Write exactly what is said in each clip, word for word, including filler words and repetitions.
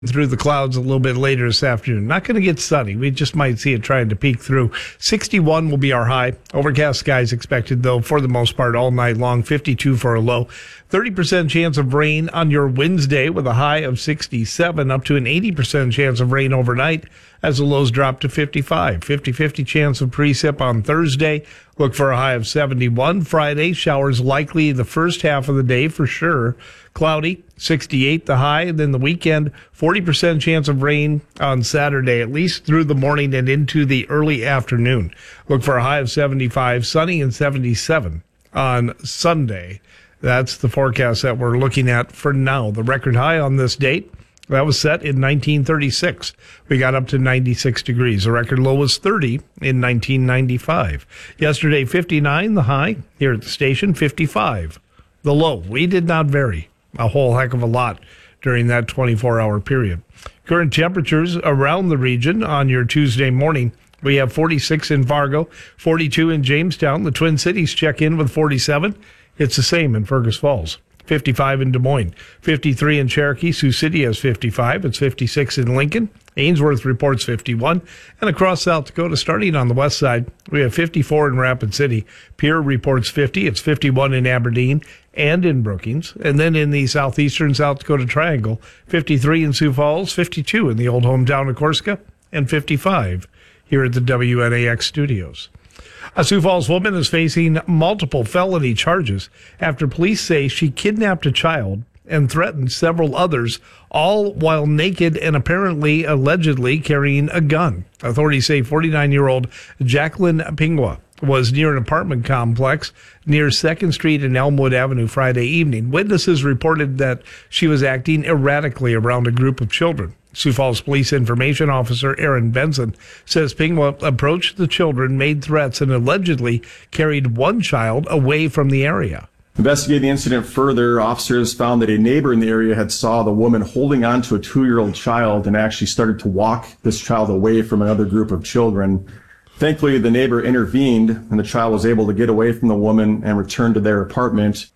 through the clouds a little bit later this afternoon. Not going to get sunny. We just might see it trying to peek through. sixty-one will be our high. Overcast skies expected, though, for the most part all night long. fifty-two for a low. thirty percent chance of rain on your Wednesday with a high of sixty-seven, up to an eighty percent chance of rain overnight as the lows drop to fifty-five. fifty-fifty chance of precip on Thursday. Look for a high of seventy-one. Friday, showers likely the first half of the day for sure. Cloudy, sixty-eight the high. Then the weekend, forty percent chance of rain on Saturday, at least through the morning and into the early afternoon. Look for a high of seventy-five, sunny and seventy-seven on Sunday. That's the forecast that we're looking at for now. The record high on this date, that was set in nineteen thirty-six. We got up to ninety-six degrees. The record low was thirty in nineteen ninety-five. Yesterday, fifty-nine, the high. Here at the station, fifty-five. The low. We did not vary a whole heck of a lot during that twenty-four hour period. Current temperatures around the region on your Tuesday morning. We have forty-six in Fargo, forty-two in Jamestown. The Twin Cities check in with forty-seven. It's the same in Fergus Falls. fifty-five in Des Moines, fifty-three in Cherokee. Sioux City has fifty-five. It's fifty-six in Lincoln. Ainsworth reports fifty-one. And across South Dakota, starting on the west side, we have fifty-four in Rapid City. Pierre reports fifty. It's fifty-one in Aberdeen and in Brookings. And then in the southeastern South Dakota Triangle, fifty-three in Sioux Falls, fifty-two in the old hometown of Corsica, and fifty-five here at the W N A X studios. A Sioux Falls woman is facing multiple felony charges after police say she kidnapped a child and threatened several others, all while naked and apparently, allegedly, carrying a gun. Authorities say forty-nine-year-old Jacqueline Pingwa was near an apartment complex near second Street and Elmwood Avenue Friday evening. Witnesses reported that she was acting erratically around a group of children. Sioux Falls Police Information Officer Aaron Benson says Pingwa approached the children, made threats, and allegedly carried one child away from the area. Investigating the incident further, officers found that a neighbor in the area had saw the woman holding on to a two-year-old child and actually started to walk this child away from another group of children. Thankfully, the neighbor intervened and the child was able to get away from the woman and return to their apartment.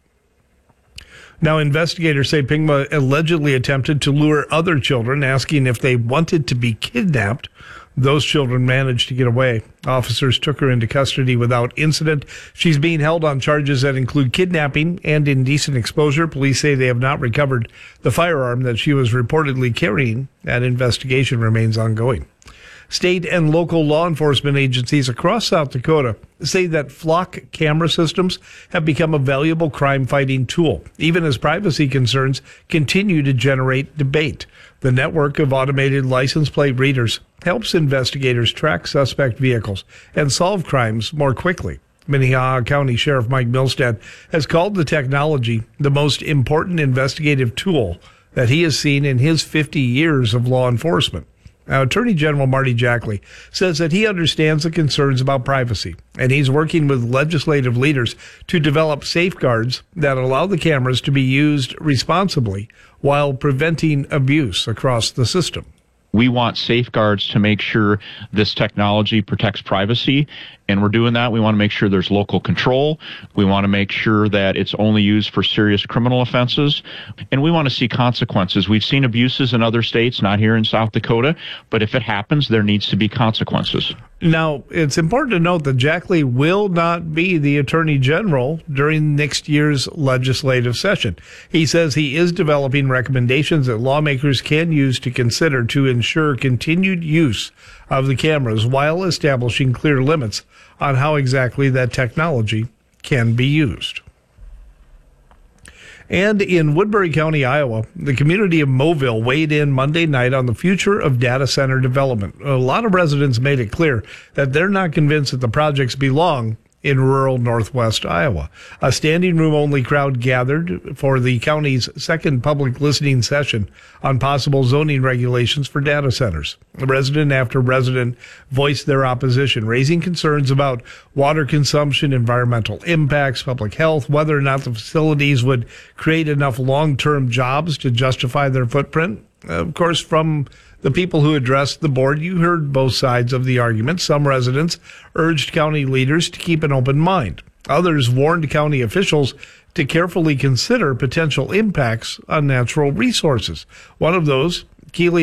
Now, investigators say Pingwa allegedly attempted to lure other children, asking if they wanted to be kidnapped. Those children managed to get away. Officers took her into custody without incident. She's being held on charges that include kidnapping and indecent exposure. Police say they have not recovered the firearm that she was reportedly carrying. That investigation remains ongoing. State and local law enforcement agencies across South Dakota say that flock camera systems have become a valuable crime-fighting tool, even as privacy concerns continue to generate debate. The network of automated license plate readers helps investigators track suspect vehicles and solve crimes more quickly. Minnehaha County Sheriff Mike Milstead has called the technology the most important investigative tool that he has seen in his fifty years of law enforcement. Now, Attorney General Marty Jackley says that he understands the concerns about privacy, and he's working with legislative leaders to develop safeguards that allow the cameras to be used responsibly while preventing abuse across the system. We want safeguards to make sure this technology protects privacy, and we're doing that. We want to make sure there's local control. We want to make sure that it's only used for serious criminal offenses, and we want to see consequences. We've seen abuses in other states, not here in South Dakota, but if it happens, there needs to be consequences. Now, it's important to note that Jackley will not be the Attorney General during next year's legislative session. He says he is developing recommendations that lawmakers can use to consider to ensure continued use of the cameras while establishing clear limits on how exactly that technology can be used. And in Woodbury County, Iowa, the community of Moville weighed in Monday night on the future of data center development. A lot of residents made it clear that they're not convinced that the projects belong in rural northwest Iowa. A standing room only crowd gathered for the county's second public listening session on possible zoning regulations for data centers. Resident after resident voiced their opposition, raising concerns about water consumption, environmental impacts, public health, whether or not the facilities would create enough long-term jobs to justify their footprint. Of course, from the people who addressed the board, you heard both sides of the argument. Some residents urged county leaders to keep an open mind. Others warned county officials to carefully consider potential impacts on natural resources. One of those Keeley